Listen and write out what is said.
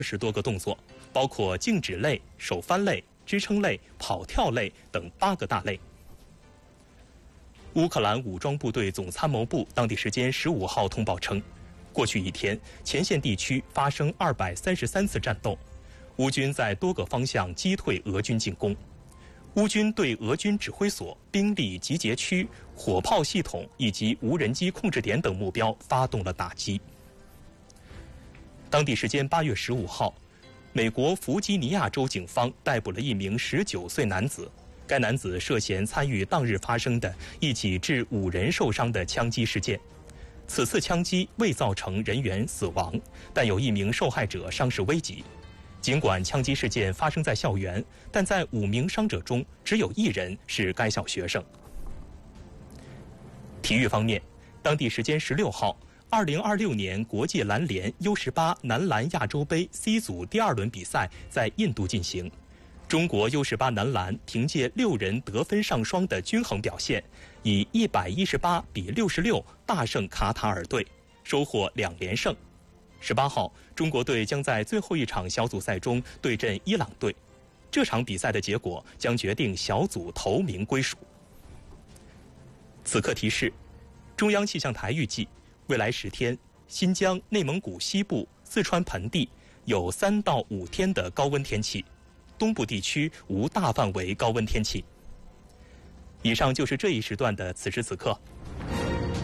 20多个动作，包括静止类、手翻类、支撑类、跑跳类等8个大类。乌克兰武装部队总参谋部当地时间15号通报称，过去一天，前线地区发生233次战斗，乌军在多个方向击退俄军进攻。乌军对俄军指挥所、兵力集结区、火炮系统以及无人机控制点等目标发动了打击。当地时间8月15号，美国弗吉尼亚州警方逮捕了一名19岁男子，该男子涉嫌参与当日发生的一起致5人受伤的枪击事件。此次枪击未造成人员死亡，但有1名受害者伤势危急。尽管枪击事件发生在校园，但在5名伤者中，只有1人是该校学生。体育方面，当地时间16号，2026年国际篮联 U18 男篮亚洲杯 C 组第2轮比赛在印度进行。中国 U18 男篮凭借6人得分上双的均衡表现，以118比66大胜卡塔尔队，收获2连胜。18号，中国队将在最后一场小组赛中对阵伊朗队，这场比赛的结果将决定小组头名归属。此刻提示：中央气象台预计，未来10天，新疆、内蒙古西部、四川盆地有3到5天的高温天气，东部地区无大范围高温天气。以上就是这一时段的此时此刻。